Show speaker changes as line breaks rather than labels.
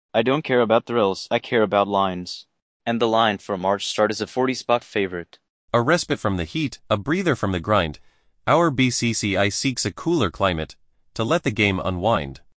I don't care about thrills, I care about lines. And the line for a March start is a 40-spot favorite.
A respite from the heat, a breather from the grind. Our BCCI seeks a cooler climate to let the game unwind.